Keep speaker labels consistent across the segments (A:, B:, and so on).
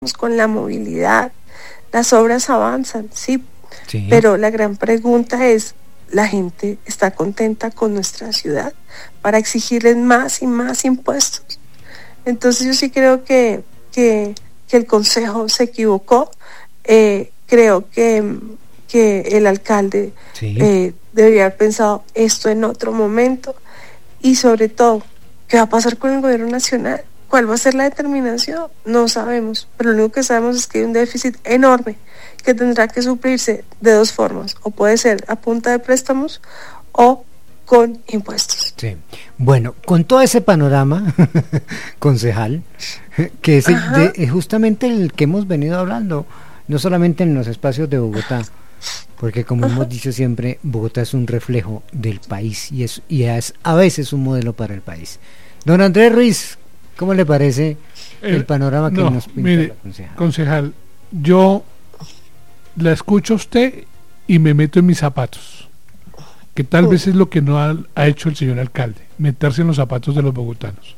A: con la movilidad, las obras avanzan, sí,
B: Sí.
A: pero la gran pregunta es, ¿la gente está contenta con nuestra ciudad para exigirles más y más impuestos? Entonces yo sí creo que el Consejo se equivocó. Creo que el alcalde
B: Sí.
A: debería haber pensado esto en otro momento, y sobre todo, ¿qué va a pasar con el gobierno nacional? ¿Cuál va a ser la determinación? No sabemos, pero lo único que sabemos es que hay un déficit enorme que tendrá que suplirse de dos formas, o puede ser a punta de préstamos o con impuestos.
B: Sí. Bueno, con todo ese panorama, concejal, que es justamente el que hemos venido hablando, no solamente en los espacios de Bogotá, porque como hemos dicho siempre, Bogotá es un reflejo del país y es a veces un modelo para el país. Don Andrés Ruiz, ¿cómo le parece el panorama que nos pinta la concejal?
C: Concejal, yo la escucho a usted y me meto en mis zapatos, que tal vez es lo que no ha hecho el señor alcalde, meterse en los zapatos de los bogotanos.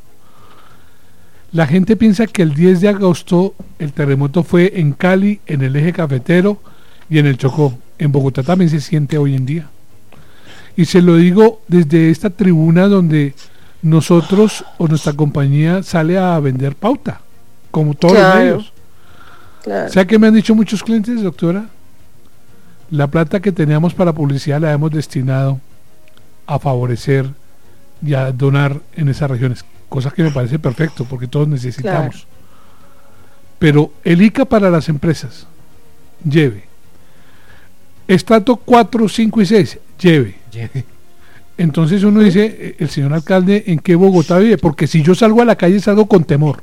C: La gente piensa que el 10 de agosto el terremoto fue en Cali, en el eje cafetero y en el Chocó. En Bogotá también se siente hoy en día. Y se lo digo desde esta tribuna donde nosotros o nuestra compañía sale a vender pauta, como todos los medios.
A: Claro.
C: ¿Sabe qué me han dicho muchos clientes, doctora? La plata que teníamos para publicidad la hemos destinado a favorecer y a donar en esas regiones, cosas que me parece perfecto porque todos necesitamos. Claro. Pero el ICA para las empresas, lleve. Estrato 4, 5 y 6, lleve. Entonces uno dice, el señor alcalde, ¿en qué Bogotá vive? Porque si yo salgo a la calle salgo con temor.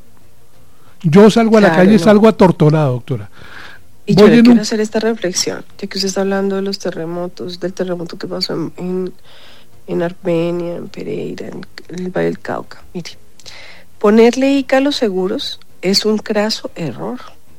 C: Yo salgo a la calle, salgo atortonado, doctora.
A: Y yo quiero hacer esta reflexión, ya que usted está hablando de los terremotos, del terremoto que pasó en Armenia, en Pereira, en el Valle del Cauca. Mire, ponerle ICA a los seguros es un craso error,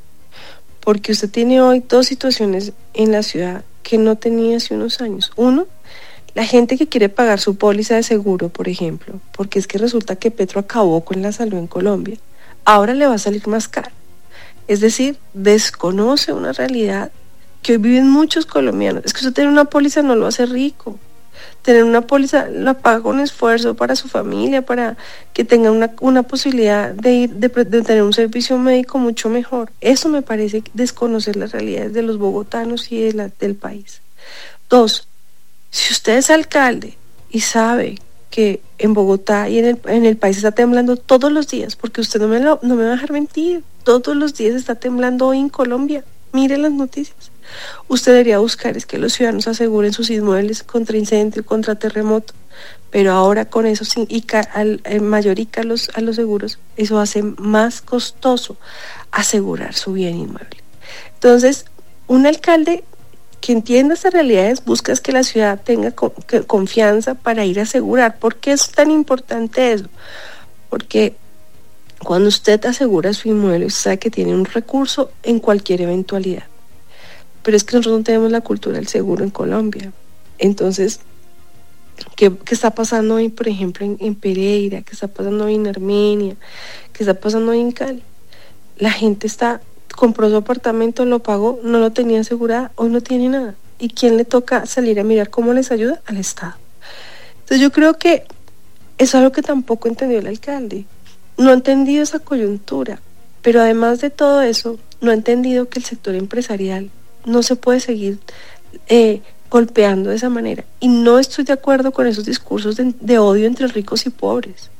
A: porque usted tiene hoy dos situaciones en la ciudad que no tenía hace unos años. Uno, la gente que quiere pagar su póliza de seguro, por ejemplo, porque es que resulta que Petro acabó con la salud en Colombia, ahora le va a salir más caro. Es decir, desconoce una realidad que hoy viven muchos colombianos. Es que usted tener una póliza no lo hace rico. Tener una póliza la paga con esfuerzo para su familia, para que tenga una posibilidad de tener un servicio médico mucho mejor. Eso me parece desconocer las realidades de los bogotanos y del país. Dos, si usted es alcalde y sabe que en Bogotá y en el país está temblando todos los días, porque usted no me va a dejar mentir, todos los días está temblando hoy en Colombia, mire las noticias. Usted debería buscar es que los ciudadanos aseguren sus inmuebles contra incendio, contra terremoto, pero ahora con eso sin ICA, el mayor ICA a los seguros, eso hace más costoso asegurar su bien inmueble. Entonces, un alcalde que entienda estas realidades busca es que la ciudad tenga confianza para ir a asegurar. ¿Por qué es tan importante eso? Porque cuando usted asegura su inmueble, usted sabe que tiene un recurso en cualquier eventualidad. Pero es que nosotros no tenemos la cultura del seguro en Colombia. Entonces, ¿qué está pasando hoy, por ejemplo, en Pereira? ¿Qué está pasando hoy en Armenia? ¿Qué está pasando hoy en Cali? La gente compró su apartamento, lo pagó, no lo tenía asegurado, hoy no tiene nada. ¿Y quién le toca salir a mirar cómo les ayuda? Al Estado. Entonces yo creo que eso es algo que tampoco entendió el alcalde. No ha entendido esa coyuntura, pero además de todo eso, no ha entendido que el sector empresarial no se puede seguir golpeando de esa manera. Y no estoy de acuerdo con esos discursos de odio entre ricos y pobres.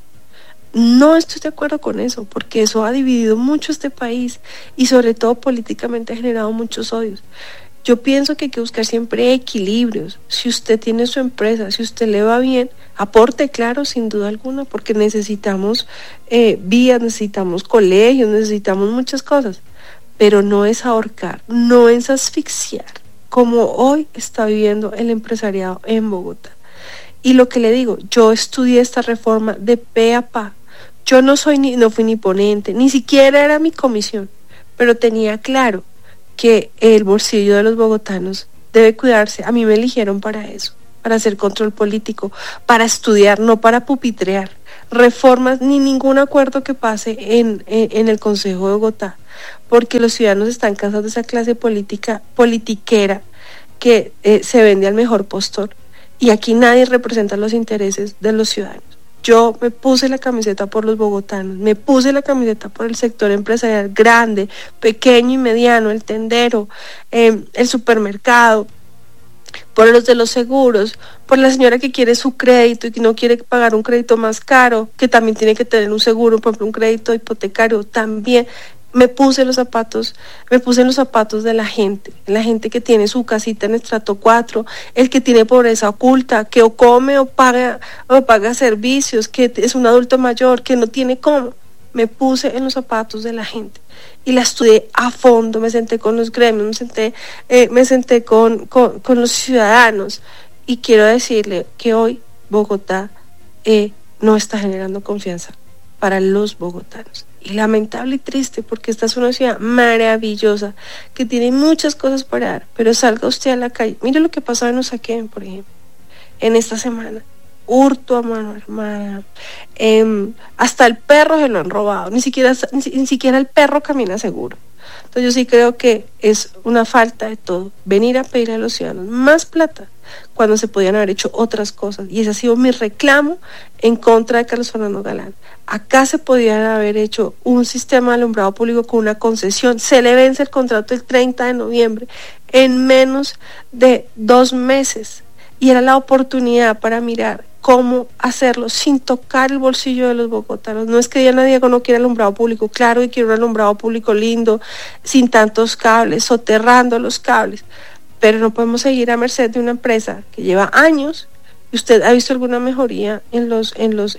A: No estoy de acuerdo con eso, porque eso ha dividido mucho este país y sobre todo políticamente ha generado muchos odios. Yo pienso que hay que buscar siempre equilibrios. Si usted tiene su empresa, si usted le va bien, aporte, claro, sin duda alguna, porque necesitamos vías, necesitamos colegios, necesitamos muchas cosas, pero no es ahorcar, no es asfixiar, como hoy está viviendo el empresariado en Bogotá. Y lo que le digo, yo estudié esta reforma de pe a pa. Yo no fui ni ponente, ni siquiera era mi comisión, pero tenía claro que el bolsillo de los bogotanos debe cuidarse. A mí me eligieron para eso, para hacer control político, para estudiar, no para pupitrear reformas ni ningún acuerdo que pase en el Consejo de Bogotá, porque los ciudadanos están cansados de esa clase politiquera que se vende al mejor postor, y aquí nadie representa los intereses de los ciudadanos. Yo me puse la camiseta por los bogotanos, me puse la camiseta por el sector empresarial grande, pequeño y mediano, el tendero, el supermercado, por los de los seguros, por la señora que quiere su crédito y que no quiere pagar un crédito más caro, que también tiene que tener un seguro, por ejemplo un crédito hipotecario también. Me puse en los zapatos de la gente que tiene su casita en estrato 4, el que tiene pobreza oculta, que o come o paga servicios, que es un adulto mayor, que no tiene cómo. Me puse en los zapatos de la gente y la estudié a fondo, me senté con los gremios, me senté con los ciudadanos, y quiero decirle que hoy Bogotá no está generando confianza para los bogotanos. Y lamentable y triste, porque esta es una ciudad maravillosa, que tiene muchas cosas para dar, pero salga usted a la calle. Mire lo que pasó en Usaquén, por ejemplo, en esta semana. Hurto a mano armada, hasta el perro se lo han robado, ni siquiera el perro camina seguro. Entonces yo sí creo que es una falta de todo, venir a pedir a los ciudadanos más plata cuando se podían haber hecho otras cosas, y ese ha sido mi reclamo en contra de Carlos Fernando Galán. Acá se podían haber hecho un sistema de alumbrado público con una concesión, se le vence el contrato el 30 de noviembre, en menos de 2 meses, y era la oportunidad para mirar cómo hacerlo sin tocar el bolsillo de los bogotanos. No es que ya nadie no quiera alumbrado público, claro que quiere un alumbrado público lindo, sin tantos cables, soterrando los cables, pero no podemos seguir a merced de una empresa que lleva años. ¿Usted ha visto alguna mejoría en los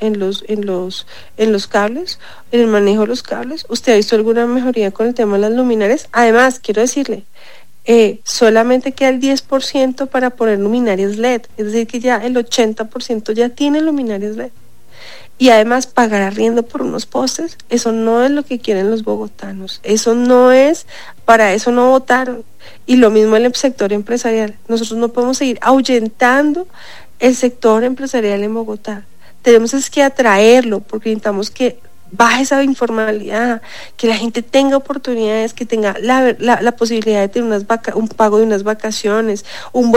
A: cables, en el manejo de los cables? ¿Usted ha visto alguna mejoría con el tema de las luminarias? Además, quiero decirle, solamente queda el 10% para poner luminarias LED, es decir que ya el 80% ya tiene luminarias LED. Y además pagar arriendo por unos postes, eso no es lo que quieren los bogotanos, eso no es, para eso no votaron. Y lo mismo en el sector empresarial, nosotros no podemos seguir ahuyentando el sector empresarial en Bogotá, tenemos es que atraerlo, porque necesitamos que baje esa informalidad, que la gente tenga oportunidades, que tenga la posibilidad de tener un pago de unas vacaciones, un